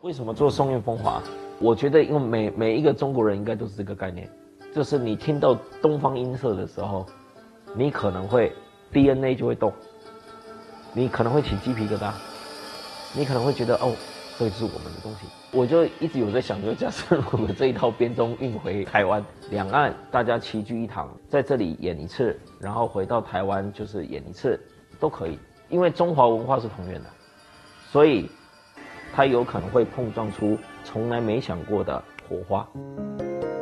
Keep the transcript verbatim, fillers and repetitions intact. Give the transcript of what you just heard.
为什么做松韵风华？我觉得，因为每每一个中国人应该都是这个概念，就是你听到东方音色的时候，你可能会 D N A 就会动，你可能会起鸡皮疙瘩，你可能会觉得哦，这是我们的东西。我就一直有在想，就假设我们这一套编钟运回台湾，两岸大家齐聚一堂，在这里演一次，然后回到台湾就是演一次，都可以，因为中华文化是同源的，所以它有可能会碰撞出从来没想过的火花。